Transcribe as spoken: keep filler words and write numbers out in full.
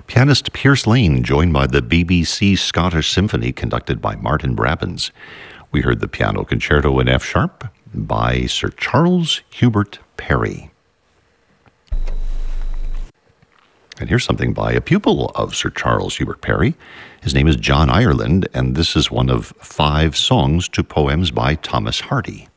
Pianist Pierce Lane, joined by the B B C Scottish Symphony, conducted by Martin Brabbins. We heard the Piano Concerto in F sharp by Sir Charles Hubert Parry. And here's something by a pupil of Sir Charles Hubert Parry. His name is John Ireland, and this is one of five songs to poems by Thomas Hardy.